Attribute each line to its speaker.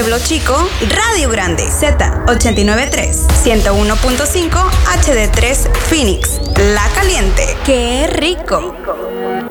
Speaker 1: Pueblo Chico, Radio Grande, Z89.3, 101.5, HD3 Phoenix, La Caliente. ¡Qué rico!